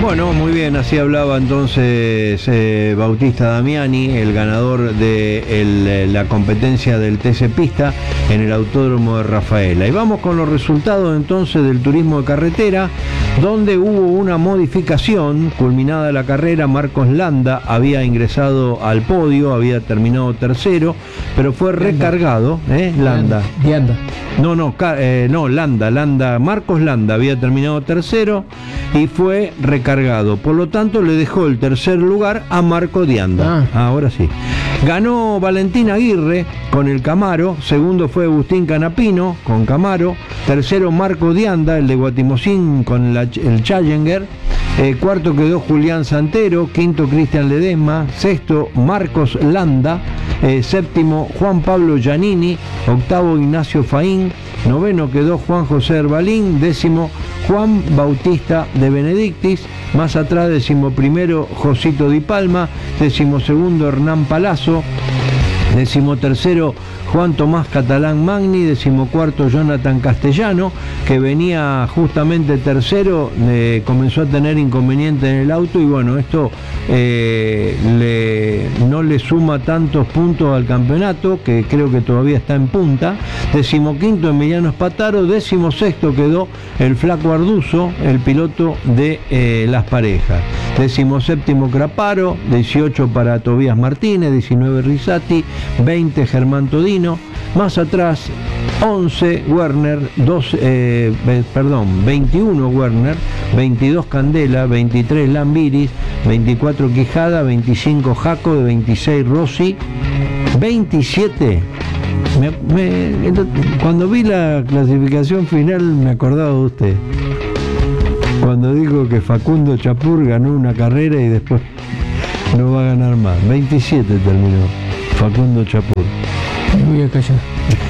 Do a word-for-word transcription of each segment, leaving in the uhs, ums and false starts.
Bueno, muy bien, así hablaba entonces eh, Bautista Damiani, el ganador de el, la competencia del T C Pista en el Autódromo de Rafaela. Y vamos con los resultados entonces del turismo de carretera, donde hubo una modificación. Culminada la carrera, Marcos Landa había ingresado al podio, había terminado tercero, pero fue recargado, ¿eh? Landa. Landa. No, no, eh, no, Landa, Landa, Marcos Landa había terminado tercero y fue recargado. Por lo tanto, le dejó el tercer lugar a Marco Dianda. Ah. Ahora sí. Ganó Valentín Aguirre con el Camaro, segundo fue Agustín Canapino con Camaro, tercero Marco Dianda, el de Guatimozín con la, el Challenger, eh, cuarto quedó Julián Santero, quinto Cristian Ledesma, sexto Marcos Landa, eh, séptimo Juan Pablo Giannini, octavo Ignacio Faín, noveno quedó Juan José Herbalín, décimo Juan Bautista de Benedictis, más atrás décimo primero Josito Di Palma, décimo segundo Hernán Palazzo, décimo tercero Juan Tomás Catalán Magni, decimocuarto Jonathan Castellano, que venía justamente tercero, eh, comenzó a tener inconveniente en el auto y bueno, esto eh, le, no le suma tantos puntos al campeonato, que creo que todavía está en punta. Decimoquinto Emiliano Spataro, decimosexto quedó el Flaco Arduzo, el piloto de eh, las parejas. Decimoséptimo Craparo, dieciocho para Tobías Martínez, diecinueve Risati, veinte Germán Todino. Más atrás, once Werner, dos, eh, perdón, veintiuno Werner, veintidós Candela, veintitrés Lambiris, veinticuatro Quijada, veinticinco Jaco, veintiséis Rossi, veintisiete. Me, me, cuando vi la clasificación final me acordaba de usted. Cuando dijo que Facundo Chapur ganó una carrera y después no va a ganar más. veintisiete terminó Facundo Chapur. Me voy a callar.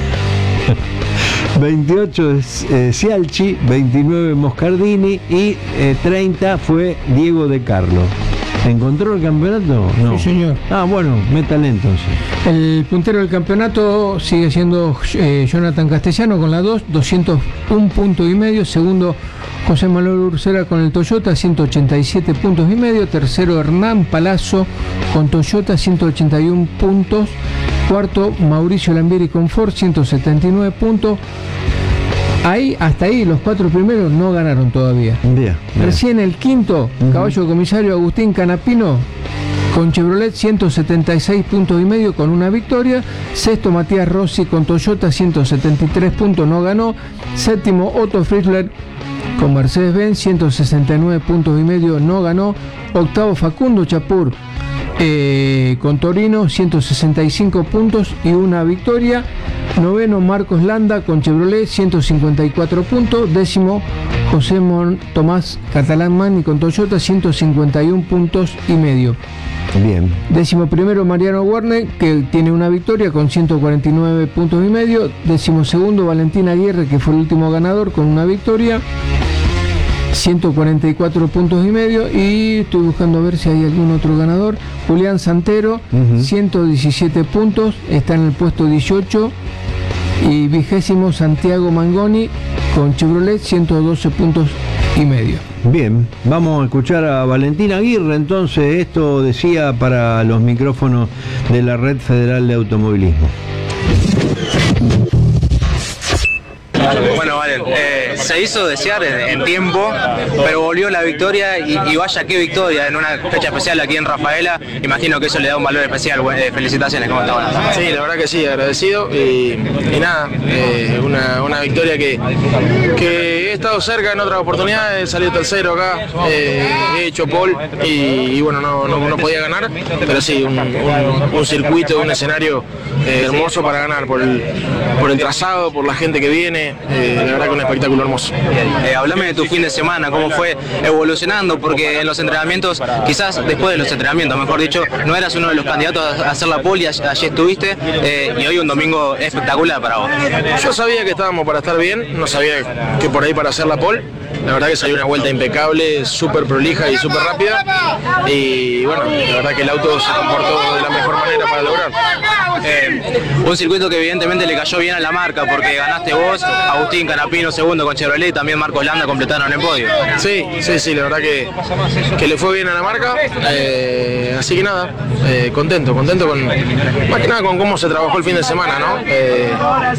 veintiocho es eh, Cialchi, veintinueve Moscardini y eh, treinta fue Diego de Carlo. ¿Encontró el campeonato? No. Sí, señor. Ah, bueno, métale entonces. El puntero del campeonato sigue siendo eh, Jonathan Castellano con la dos, doscientos un puntos y medio. Segundo, José Manuel Ursera con el Toyota, ciento ochenta y siete puntos y medio. Tercero, Hernán Palazzo con Toyota, ciento ochenta y uno puntos. Cuarto, Mauricio Lambieri con Ford, ciento setenta y nueve puntos. Ahí, hasta ahí, los cuatro primeros no ganaron todavía. Bien, bien. Recién el quinto, uh-huh. Caballo comisario Agustín Canapino con Chevrolet, ciento setenta y seis puntos y medio con una victoria. Sexto, Matías Rossi con Toyota, ciento setenta y tres puntos, no ganó. Séptimo, Otto Fritzler con Mercedes-Benz, ciento sesenta y nueve puntos y medio, no ganó. Octavo, Facundo Chapur eh, con Torino, ciento sesenta y cinco puntos y una victoria. Noveno, Marcos Landa con Chevrolet, ciento cincuenta y cuatro puntos. Décimo, José Mon Tomás Catalán Magni con Toyota, ciento cincuenta y uno puntos y medio. Bien. Décimo primero, Mariano Werner, que tiene una victoria con ciento cuarenta y nueve puntos y medio. Décimo segundo, Valentín Aguirre, que fue el último ganador con una victoria, ciento cuarenta y cuatro puntos y medio. Y estoy buscando a ver si hay algún otro ganador. Julián Santero, uh-huh. ciento diecisiete puntos, está en el puesto dieciocho. Y vigésimo, Santiago Mangoni con Chevrolet, ciento doce puntos y medio. Bien, vamos a escuchar a Valentín Aguirre. Entonces, esto decía para los micrófonos de la Red Federal de Automovilismo. Bueno, Valen, eh, se hizo desear en, en tiempo, pero volvió la victoria y, y vaya qué victoria en una fecha especial aquí en Rafaela. Imagino que eso le da un valor especial. Eh, felicitaciones, ¿cómo estaban? Sí, la verdad que sí, agradecido y, y nada, eh, una, una victoria que, que he estado cerca en otras oportunidades, salí tercero acá, eh, he hecho pole y, y bueno, no, no, no podía ganar, pero sí, un, un, un circuito, un escenario eh, hermoso para ganar por el, por el trazado, por la gente que viene. Eh, la verdad que un espectáculo hermoso. Eh, hablame de tu fin de semana, cómo fue evolucionando, porque en los entrenamientos, quizás después de los entrenamientos, mejor dicho, no eras uno de los candidatos a hacer la pole y allí estuviste, eh, y hoy un domingo espectacular para vos. Yo sabía que estábamos para estar bien, no sabía que por ahí para hacer la pole, la verdad que salió una vuelta impecable, súper prolija y súper rápida, y bueno, la verdad que el auto se comportó de la mejor manera para lograr. Eh, un circuito que evidentemente le cayó bien a la marca porque ganaste vos, Agustín Canapino segundo con Chevrolet y también Marcos Landa completaron el podio. Sí, sí, sí, la verdad que, que le fue bien a la marca, eh, así que nada, eh, contento, contento con, más que nada con cómo se trabajó el fin de semana, ¿no? Eh,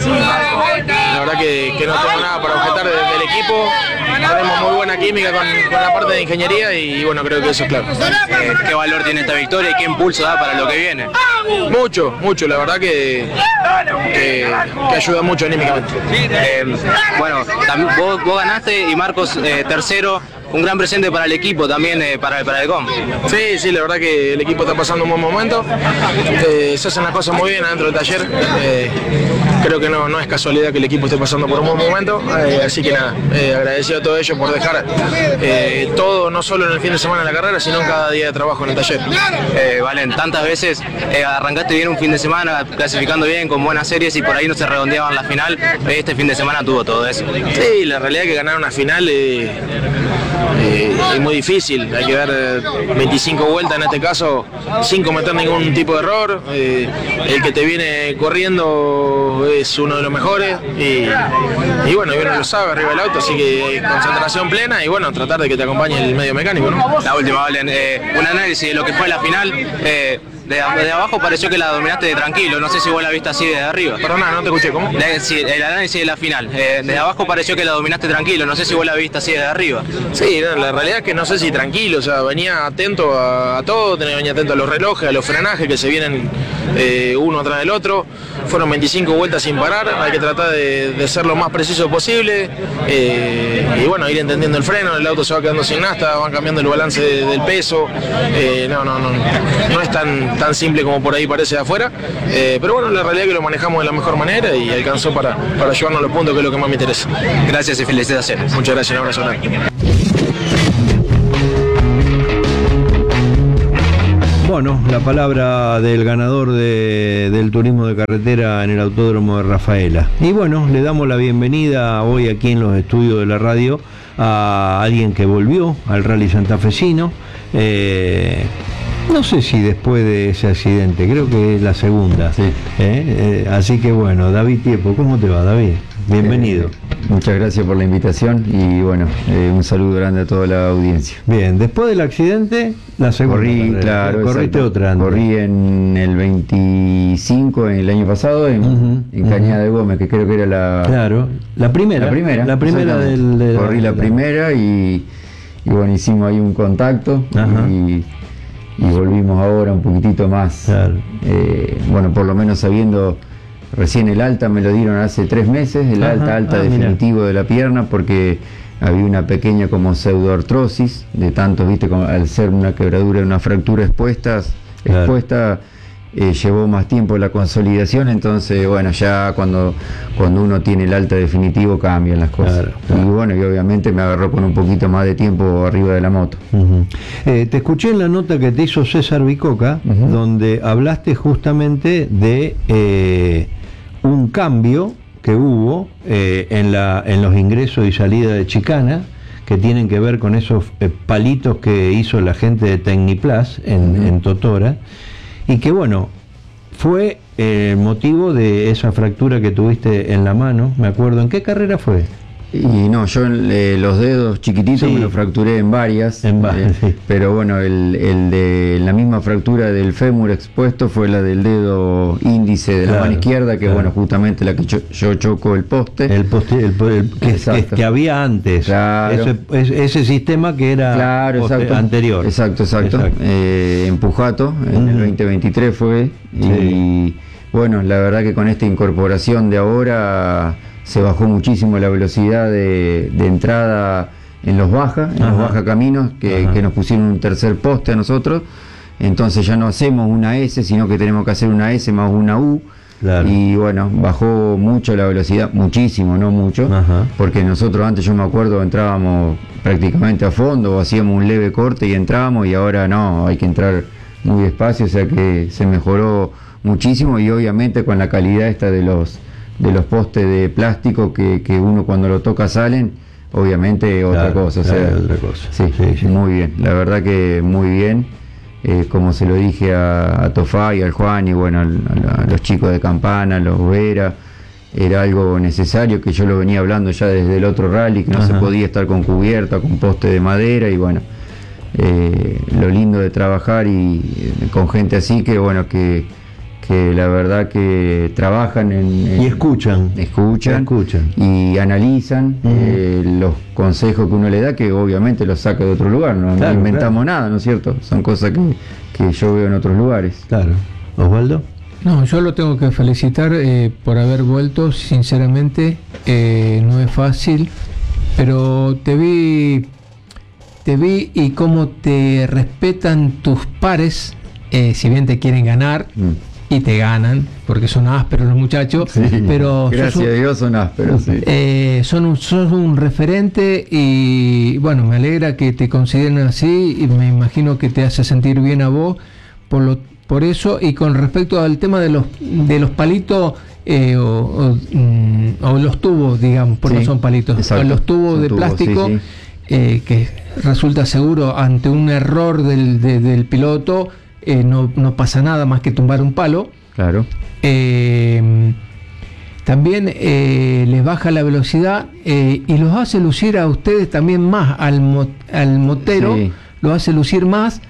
la verdad que, que no tengo nada para objetar del, del equipo, tenemos muy buena química con, con la parte de ingeniería y bueno, creo que eso es claro. Eh, ¿Qué valor tiene esta victoria y qué impulso da para lo que viene? Mucho, mucho, la verdad que, que, que ayuda mucho anímicamente. Eh, bueno, tam- vos, vos ganaste y Marcos eh, tercero, un gran presente para el equipo también, eh, para, para el C O M. Sí, sí, la verdad que el equipo está pasando un buen momento, eh, se hacen las cosas muy bien adentro del taller, eh, creo que no, no es casualidad que el equipo esté pasando por un buen momento, eh, así que nada, eh, agradecido a todos ellos por dejar eh, todo, no solo en el fin de semana de la carrera, sino en cada día de trabajo en el taller. Eh, Valen, tantas veces eh, arrancaste bien un fin de semana, clasificando bien, con buenas series y por ahí no se redondeaban la final, este fin de semana tuvo todo eso. Sí, la realidad es que ganar una final eh, eh, es muy difícil, hay que dar eh, veinticinco vueltas en este caso sin cometer ningún tipo de error, eh, el que te viene corriendo es uno de los mejores y, y bueno, y uno lo sabe arriba del auto, así que concentración plena y bueno, tratar de que te acompañe el medio mecánico, ¿no? La última, Valen, eh, un análisis de lo que fue la final. Eh, de, de abajo pareció que la dominaste de tranquilo, no sé si vos la viste así desde arriba. Perdona, no te escuché, ¿cómo? De, sí, el análisis de la final. Eh, desde abajo pareció que la dominaste tranquilo, no sé si vos la viste así desde arriba. Sí, no, la realidad es que no sé si tranquilo, o sea, venía atento a, a todo, venía atento a los relojes, a los frenajes que se vienen eh, uno atrás del otro. Fueron veinticinco vueltas sin parar, hay que tratar de, de ser lo más preciso posible eh, y bueno, ir entendiendo el freno, el auto se va quedando sin nafta, van cambiando el balance de, del peso, eh, no, no, no, no es tan, tan simple como por ahí parece de afuera, eh, pero bueno, la realidad es que lo manejamos de la mejor manera y alcanzó para, para llevarnos los puntos, que es lo que más me interesa. Gracias y felicitaciones. Muchas gracias, un abrazo grande. Bueno, la palabra del ganador de, del turismo de carretera en el Autódromo de Rafaela. Y bueno, le damos la bienvenida hoy aquí en los estudios de la radio a alguien que volvió al rally santafesino. Eh, no sé si después de ese accidente, creo que es la segunda. Sí. ¿Eh? Eh, así que bueno, David Tiepo, ¿cómo te va, David? Bienvenido. Eh, muchas gracias por la invitación y bueno, eh, un saludo grande a toda la audiencia. Bien, después del accidente, la segunda. Corrí, carrera. claro, Corriste exacto. otra antes. Corrí en el veinticinco, en el año pasado, en, Uh-huh, en uh-huh. Cañada de Gómez, que creo que era la, Claro, la primera. la primera. La primera del. De Corrí la, la primera y, y bueno, hicimos ahí un contacto y, y volvimos ahora un poquitito más. Claro. Eh, bueno, por lo menos sabiendo. Recién el alta me lo dieron hace tres meses, el Ajá, alta, alta ah, definitivo mira. de la pierna, porque había una pequeña como pseudoartrosis, de tanto, viste, como al ser una quebradura, una fractura expuestas, Claro. expuesta, eh, llevó más tiempo la consolidación, entonces, bueno, ya cuando, cuando uno tiene el alta definitivo cambian las cosas. Claro, claro. Y bueno, y obviamente me agarró con un poquito más de tiempo arriba de la moto. Uh-huh. Eh, te escuché en la nota que te hizo César Bicoca, Uh-huh. donde hablaste justamente de eh, un cambio que hubo eh, en, la, en los ingresos y salidas de Chicana, que tienen que ver con esos eh, palitos que hizo la gente de Tecniplas en, Uh-huh. en Totora, y que bueno, fue el motivo de esa fractura que tuviste en la mano, me acuerdo. ¿En qué carrera fue? Y no, yo eh, los dedos chiquititos Sí. me los fracturé en varias, En varias, sí. pero bueno, el, el de la misma fractura del fémur expuesto fue la del dedo índice de la Claro, mano izquierda, que claro. bueno, justamente la que yo, yo choco el poste. El, poste, el, el- que, Exacto. que había antes, Claro. ese, ese, ese sistema que era Claro, poste- exacto. anterior. Exacto, exacto. Exacto. Eh, en Pujato, en el Ujú. veinte veintitrés fue. Y Sí. bueno, la verdad que con esta incorporación de ahora se bajó muchísimo la velocidad de, de entrada en los baja, en Ajá. los baja caminos, que, Ajá. que nos pusieron un tercer poste a nosotros. Entonces ya no hacemos una S, sino que tenemos que hacer una S más una U. Claro. Y bueno, bajó mucho la velocidad, muchísimo, no mucho, Ajá. porque nosotros antes, yo me acuerdo, entrábamos prácticamente a fondo o hacíamos un leve corte y entrábamos, y ahora no, hay que entrar muy despacio, o sea que se mejoró muchísimo, y obviamente con la calidad esta de los de los postes de plástico que, que uno cuando lo toca salen, obviamente otra Claro, cosa. O claro, sea, otra cosa. Sí, Sí, sí. muy bien, la verdad que muy bien. Eh, como se lo dije a, a Tofá y al Juan y bueno, al- a, los chicos de Campana, a los Vera, era algo necesario, que yo lo venía hablando ya desde el otro rally, que no Ajá. se podía estar con cubierta, con poste de madera, y bueno, eh, lo lindo de trabajar y eh, con gente así, que bueno, que, que la verdad que trabajan en, en- Y escuchan. escuchan, Escuchan. y analizan eh, los consejos que uno le da, que obviamente los saca de otro lugar, no, no Claro, inventamos nada, ¿no es cierto? Son cosas que, que yo veo en otros lugares. Claro. Osvaldo. No, yo lo tengo que felicitar eh, por haber vuelto, sinceramente, eh, no es fácil, pero te vi, te vi y cómo te respetan tus pares, eh, si bien te quieren ganar, Mm. y te ganan, porque son ásperos los muchachos, Sí, pero sos gracias un- a Dios son ásperos, sí. eh, son un, sos un referente y bueno, me alegra que te consideren así y me imagino que te hace sentir bien a vos por lo por eso. Y con respecto al tema de los de los palitos eh, o, o, mm, o los tubos, digamos, porque Sí, no son palitos, exacto, o los tubos son de tubos, plástico, sí, sí. eh, que resulta seguro ante un error del, de- del piloto, eh, no, no pasa nada más que tumbar un palo. Claro. Eh, también eh, les baja la velocidad eh, y los hace lucir a ustedes también más, al, mo- al motero, Sí. los hace lucir más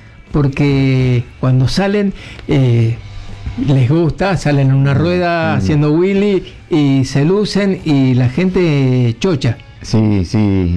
porque cuando salen eh, les gusta, salen en una rueda Mm. haciendo wheelie y se lucen y la gente chocha. Sí, sí,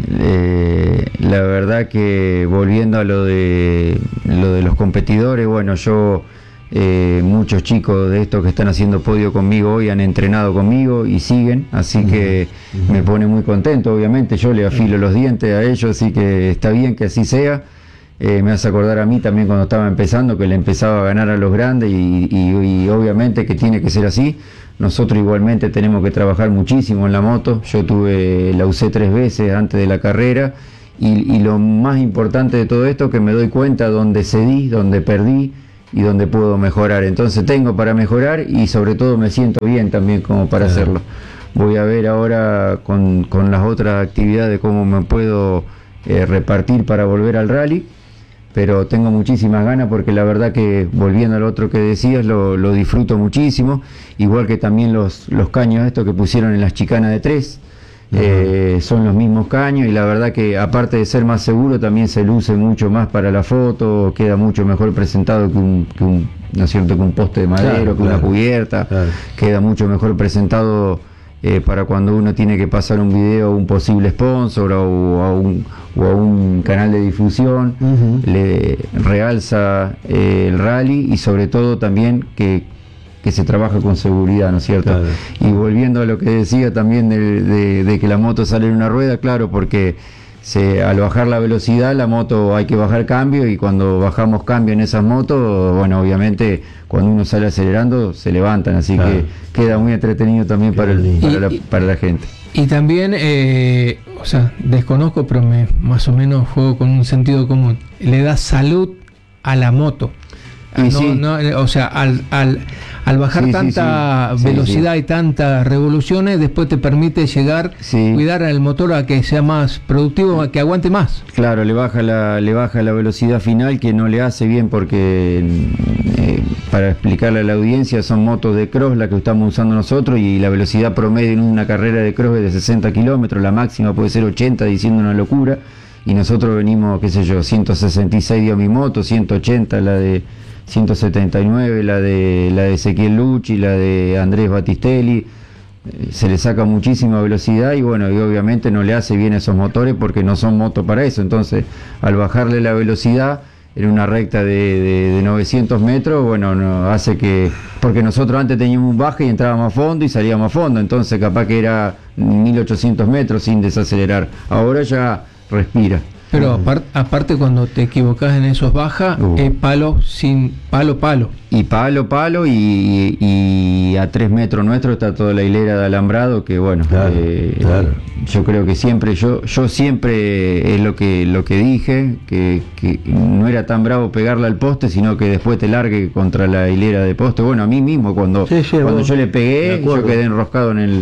eh, la verdad que volviendo a lo de lo de los competidores, bueno, yo eh, muchos chicos de estos que están haciendo podio conmigo hoy han entrenado conmigo y siguen, así que me pone muy contento, obviamente, yo le afilo los dientes a ellos, así que está bien que así sea. Eh, me hace acordar a mí también cuando estaba empezando, que le empezaba a ganar a los grandes y, y- y obviamente que tiene que ser así. Nosotros igualmente tenemos que trabajar muchísimo en la moto. Yo tuve, la usé tres veces antes de la carrera y, y lo más importante de todo esto, que me doy cuenta donde cedí, donde perdí y donde puedo mejorar. Entonces tengo para mejorar y sobre todo me siento bien también como para Claro. hacerlo. Voy a ver ahora con, con las otras actividades cómo me puedo eh, repartir para volver al rally, pero tengo muchísimas ganas porque la verdad que, volviendo al otro que decías, lo, lo disfruto muchísimo, igual que también los, los caños estos que pusieron en las chicanas de tres, eh, son los mismos caños y la verdad que aparte de ser más seguro también se luce mucho más para la foto, queda mucho mejor presentado que un, que un, ¿no es cierto?, que un poste de madera, Claro, que una claro, cubierta, claro. queda mucho mejor presentado eh, para cuando uno tiene que pasar un video a un posible sponsor o a un, o a un canal de difusión. Ujú. Le realza eh, el rally y sobre todo también que, que se trabaja con seguridad, ¿no es cierto? Claro. Y volviendo a lo que decía también de, de- de que la moto sale en una rueda, claro, porque se, al bajar la velocidad la moto hay que bajar cambio y cuando bajamos cambio en esas motos, bueno, obviamente cuando uno sale acelerando se levantan, así Claro. que queda muy entretenido también para, el- lindo. para, la, Y- y- para la gente. Y también, eh, o sea, desconozco, pero me, más o menos juego con un sentido común. Le da salud a la moto. Y No, sí. no, eh, o sea, al, al, al bajar Sí, sí, tanta sí. Sí, velocidad sí. y tantas revoluciones, después te permite llegar, Sí. cuidar al motor a que sea más productivo, a que aguante más. Claro, le baja la, le baja la velocidad final, que no le hace bien porque, eh, para explicarle a la audiencia, son motos de cross las que estamos usando nosotros y la velocidad promedio en una carrera de cross es de sesenta kilómetros, la máxima puede ser ochenta, diciendo una locura, y nosotros venimos, qué sé yo, ciento sesenta y seis dio mi moto, ciento ochenta la de ciento setenta y nueve, la de la de Ezequiel Lucci, la de Andrés Battistelli. Eh, se le saca muchísima velocidad y bueno, y obviamente no le hace bien a esos motores porque no son motos para eso. Entonces, al bajarle la velocidad en una recta de, de- de novecientos metros, bueno, no, hace que, porque nosotros antes teníamos un baje y entrábamos a fondo y salíamos a fondo, entonces capaz que era mil ochocientos metros sin desacelerar. Ahora ya respira. Pero apar- aparte, cuando te equivocas en esos bajas, Uh. es palo sin palo, palo. Y palo, palo, y, y a tres metros nuestro está toda la hilera de alambrado, que bueno, Claro, eh, claro. yo creo que siempre, yo, yo siempre es lo que, lo que dije, que, que no era tan bravo pegarle al poste, sino que después te largue contra la hilera de poste. Bueno, a mí mismo, cuando, Sí, sí, cuando vos- yo le de pegué, acuerdo. yo quedé enroscado en el,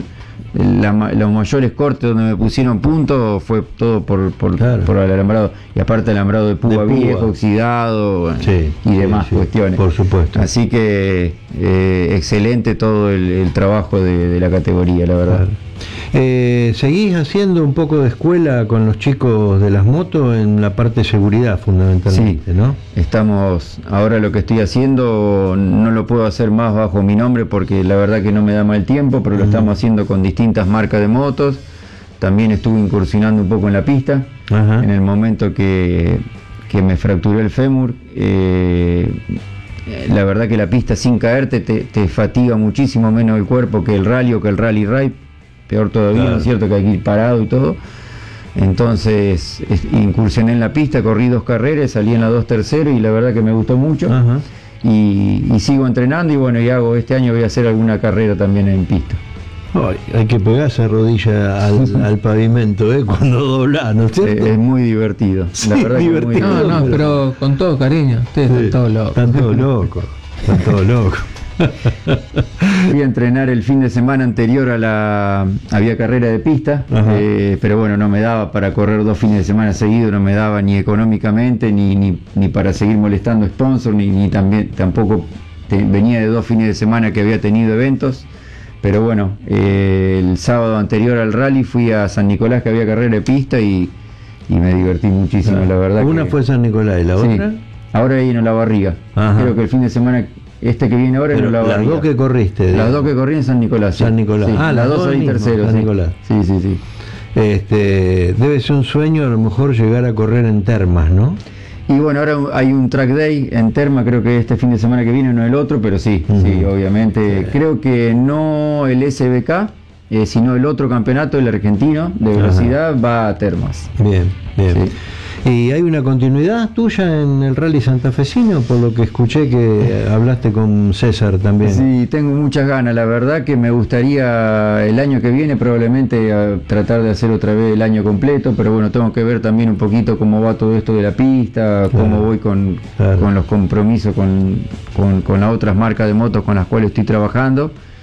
la, los mayores cortes donde me pusieron puntos fue todo por, por, claro. por el alambrado, y aparte el alambrado de púa, de púa. viejo, oxidado, bueno, sí, y demás sí, sí, cuestiones. Por supuesto. Así que eh, excelente todo el, el trabajo de, de la categoría, la verdad. Claro. Eh, ¿Seguís haciendo un poco de escuela con los chicos de las motos en la parte de seguridad fundamentalmente, sí, no? Estamos, ahora lo que estoy haciendo no lo puedo hacer más bajo mi nombre porque la verdad que no me da mal tiempo, pero lo uh-huh. estamos haciendo con distintas marcas de motos. También estuve incursionando un poco en la pista, uh-huh. en el momento que, que me fracturó el fémur. Eh, la verdad que la pista sin caerte te, te fatiga muchísimo menos el cuerpo que el rally o que el rally ride. Peor todavía, claro. ¿no es cierto? Que hay que ir parado y todo. Entonces es, incursioné en la pista, corrí dos carreras, salí en la dos tercero y la verdad que me gustó mucho. Uh-huh. y, y sigo entrenando y bueno, y hago este año voy a hacer alguna carrera también en pista. Oh, hay que pegarse rodilla al, al pavimento, ¿eh? Cuando doblás, ¿no es cierto? Es, es muy divertido. Sí, la verdad divertido. Que es muy divertido. No, no, pero con todo cariño. Ustedes sí. están todos locos. Están todos locos. Están todos locos. Fui a entrenar el fin de semana anterior a la... había carrera de pista, eh, pero bueno, no me daba para correr dos fines de semana seguidos, no me daba ni económicamente, ni, ni, ni para seguir molestando sponsors, ni, ni también tampoco te, venía de dos fines de semana que había tenido eventos, pero bueno, eh, el sábado anterior al rally fui a San Nicolás que había carrera de pista y, y me divertí muchísimo, claro. la verdad. Una que, fue San Nicolás y la sí, otra... ahora ahí en La Barriga. Ajá. Creo que el fin de semana... Este que viene ahora pero es la las dos que corriste. Las dos que corrí en San Nicolás. San Nicolás. Sí. Ah, las dos ahí tercero. San sí. Nicolás. Sí, sí, sí. Este, debe ser un sueño a lo mejor llegar a correr en Termas, ¿no? Y bueno, ahora hay un track day en Termas, creo que este fin de semana que viene, no el otro, pero sí, uh-huh. sí, obviamente. Sí. Creo que no el S B K, eh, sino el otro campeonato, el argentino de velocidad, uh-huh. va a Termas. Bien, bien. Sí. ¿Y hay una continuidad tuya en el rally santafesino? Por lo que escuché que hablaste con César también. Sí, tengo muchas ganas. La verdad que me gustaría el año que viene probablemente a tratar de hacer otra vez el año completo, pero bueno, tengo que ver también un poquito cómo va todo esto de la pista, claro. cómo voy con, claro. con los compromisos con, con, con las otras marcas de motos con las cuales estoy trabajando.